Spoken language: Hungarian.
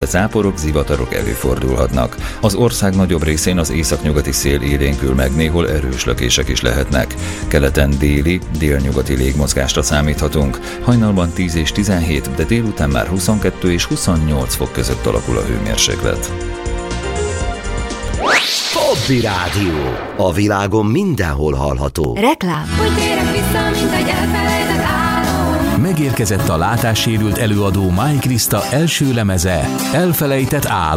záporok, zivatarok előfordulhatnak. Az ország nagyobb részén az északnyugati szél élénkül meg, néhol erős lökések is lehetnek. Keleten déli, délnyugati légmozgásra számíthatunk. Hajnalban 10 és 17, de délután már 22 és 28 fok között alakul a hőmérséklet. Hobby Rádió. A világon mindenhol hallható. Reklám. Hogy térek vissza, mint egy elfelejtett Megérkezett a látássérült előadó Máj Kriszta első lemeze, Elfelejtett álom.